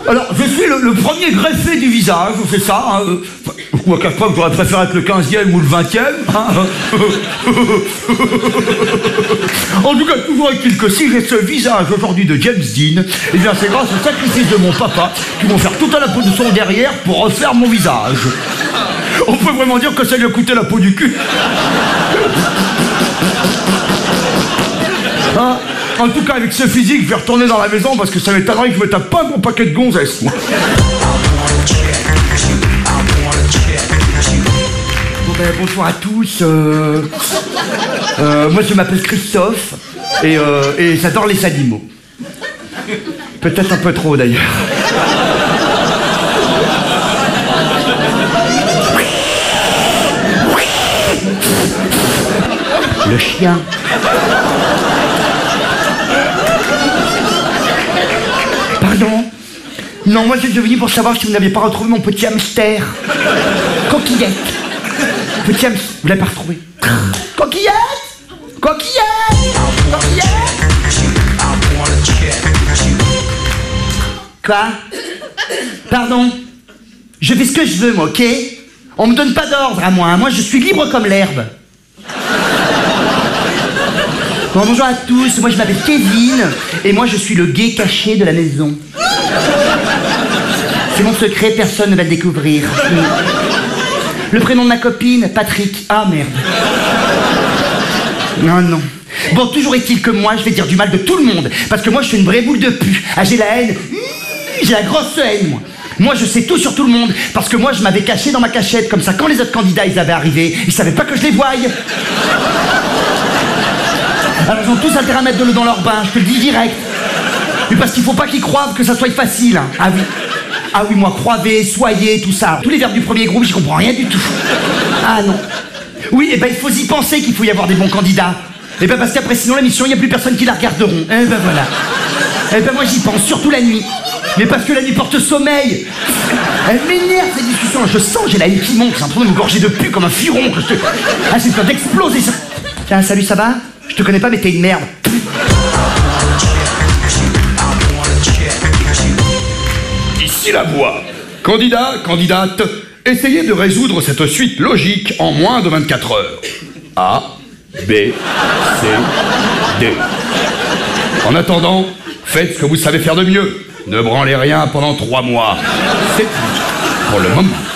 Alors, je suis le premier greffé du visage, c'est ça. Hein. Je ne cache pas que j'aurais préféré être le 15e ou le 20e. Hein. En tout cas, toujours est-il que si j'ai ce visage aujourd'hui de James Dean, eh bien c'est grâce au sacrifice de mon papa qui vont faire toute la peau de son derrière pour refaire mon visage. On peut vraiment dire que ça lui a coûté la peau du cul. Hein? En tout cas, avec ce physique, je vais retourner dans la maison parce que ça m'étonnerait que je me tape pas un bon paquet de gonzesses, moi. Bon ben, bonsoir à tous. Moi, je m'appelle Christophe et j'adore les animaux. Peut-être un peu trop, d'ailleurs. Le chien. Pardon? Non, moi je suis venu pour savoir si vous n'aviez pas retrouvé mon petit hamster. Coquillette. Petit hamster. Vous l'avez pas retrouvé? Coquillette. Coquillette. Coquillette. Quoi? Pardon? Je fais ce que je veux, moi, ok? On me donne pas d'ordre à moi. Moi, je suis libre comme l'herbe. Bon, bonjour à tous, moi je m'appelle Kevin et moi je suis le gay caché de la maison. C'est mon secret, personne ne va le découvrir. Le prénom de ma copine, Patrick. Ah merde. Non, non. Bon, toujours est-il que moi je vais dire du mal de tout le monde parce que moi je suis une vraie boule de pu. Ah, j'ai la haine. J'ai la grosse haine, moi. Moi je sais tout sur tout le monde parce que moi je m'avais caché dans ma cachette comme ça quand les autres candidats ils avaient arrivé, ils savaient pas que je les voyais. Alors ils ont tous intérêt à mettre de l'eau dans leur bain, je te le dis direct. Mais parce qu'il faut pas qu'ils croient que ça soit facile. Hein. Ah oui. Ah oui, moi, croivez, soyez, tout ça. Tous les verbes du premier groupe, j'y comprends rien du tout. Ah non. Oui, et ben il faut y penser qu'il faut y avoir des bons candidats. Et ben parce qu'après sinon l'émission, il n'y a plus personne qui la regarderont. Eh ben voilà. Eh ben moi j'y pense, surtout la nuit. Mais parce que la nuit porte sommeil. Elle m'énerve ces discussions. Je sens, j'ai la haine qui monte. J'ai l'impression de me gorger de pu comme un furon. Ah, j'ai peur d'exploser ça. Tiens, salut, ça va? Je te connais pas, mais t'es une merde. Ici la voix. Candidat, candidate, essayez de résoudre cette suite logique en moins de 24 heures. A, B, C, D. En attendant, faites ce que vous savez faire de mieux. Ne branlez rien pendant 3 mois. C'est tout pour le moment.